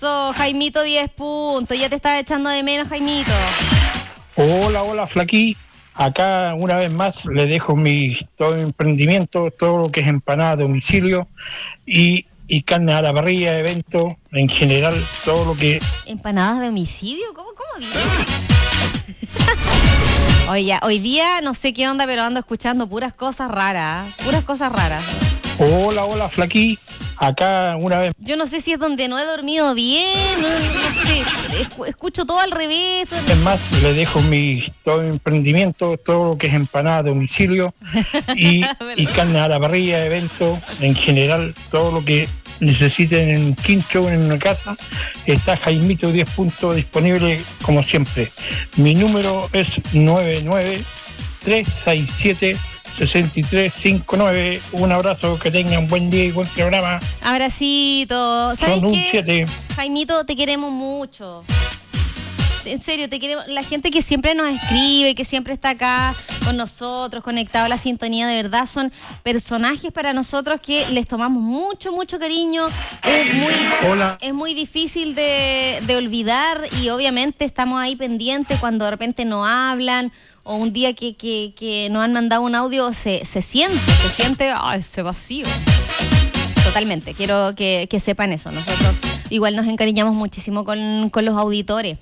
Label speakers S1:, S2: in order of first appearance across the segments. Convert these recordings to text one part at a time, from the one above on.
S1: Eso, Jaimito, 10 puntos. Ya te estaba echando de menos, Jaimito.
S2: Hola, Flaqui. Acá una vez más le dejo todo mi emprendimiento, todo lo que es empanada a domicilio y carne a la parrilla, eventos, en general, todo lo que...
S1: ¿Empanadas de homicidio? ¿Cómo dices? Oye, hoy día no sé qué onda, pero ando escuchando puras cosas raras.
S2: Hola, Flaqui. Acá una vez...
S1: Yo no sé si es donde no he dormido bien, no sé, escucho todo al revés.
S2: Es más, le dejo todo mi emprendimiento, todo lo que es empanada a domicilio y carne a la parrilla, eventos, en general, todo lo que necesiten en quincho en una casa. Está Jaimito 10 puntos disponible como siempre. Mi número es 993676359. Un abrazo, que tengan buen día y buen programa.
S1: Abracito. ¿Sabes
S2: Son un
S1: qué?
S2: 7.
S1: Jaimito, te queremos mucho. En serio, te queremos. La gente que siempre nos escribe, que siempre está acá con nosotros, conectado a la sintonía, de verdad son personajes para nosotros que les tomamos mucho cariño. Es muy difícil de olvidar y obviamente estamos ahí pendientes cuando de repente no hablan o un día que nos han mandado un audio, se siente ese vacío. Totalmente, quiero que sepan eso. Nosotros igual nos encariñamos muchísimo con los auditores.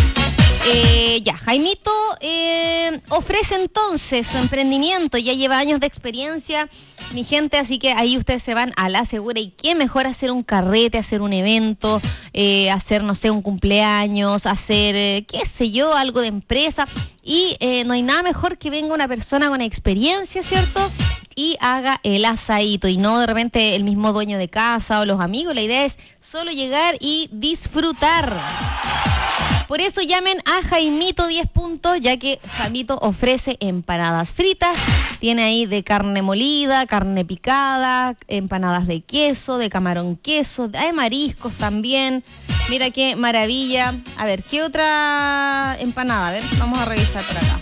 S1: Jaimito ofrece entonces su emprendimiento, ya lleva años de experiencia, mi gente, así que ahí ustedes se van a la segura. Y qué mejor hacer un carrete, hacer un evento, hacer, no sé, un cumpleaños, hacer, qué sé yo, algo de empresa. Y no hay nada mejor que venga una persona con experiencia, ¿cierto? Y haga el asadito y no de repente el mismo dueño de casa o los amigos. La idea es solo llegar y disfrutar. Por eso llamen a Jaimito 10 puntos, ya que Jaimito ofrece empanadas fritas. Tiene ahí de carne molida, carne picada, empanadas de queso, de camarón queso, hay mariscos también. Mira qué maravilla. A ver, ¿qué otra empanada? A ver, vamos a revisar por acá.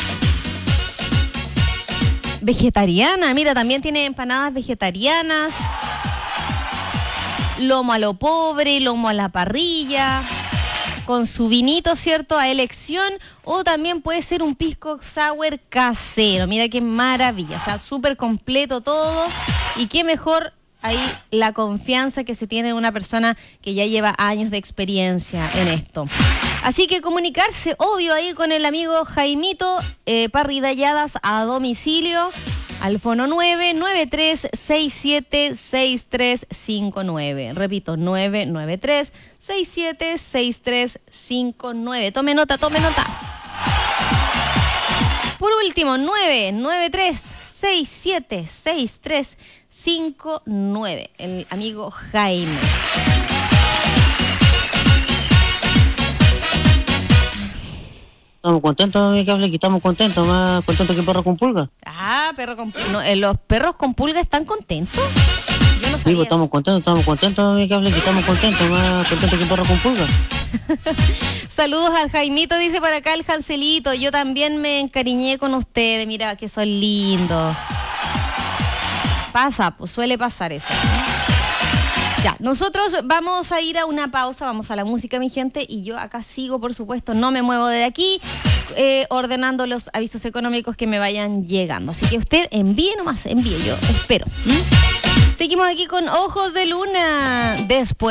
S1: Vegetariana, mira, también tiene empanadas vegetarianas. Lomo a lo pobre, lomo a la parrilla, con su vinito, ¿cierto?, a elección, o también puede ser un pisco sour casero. Mira qué maravilla, o sea, súper completo todo, y qué mejor ahí la confianza que se tiene en una persona que ya lleva años de experiencia en esto. Así que comunicarse, obvio, ahí con el amigo Jaimito, parrilladas a domicilio, al fono 993-676359. Repito, 993-676359. Tome nota. Por último, 993-676359. El amigo Jaime.
S3: Estamos contentos, mi cable, que estamos contentos, más contentos que perro con pulga.
S1: Perro con pulga. No, ¿los perros con pulga están contentos? Yo no sabía.
S3: Digo, estamos contentos, mi cable, que estamos contentos, más contentos que perro con pulga.
S1: Saludos al Jaimito, dice para acá el Jancelito. Yo también me encariñé con ustedes, mira que son lindos. Pasa, pues suele pasar eso. Ya, nosotros vamos a ir a una pausa, vamos a la música, mi gente, y yo acá sigo, por supuesto, no me muevo de aquí, ordenando los avisos económicos que me vayan llegando. Así que usted envíe, yo espero. Seguimos aquí con Ojos de Luna, después.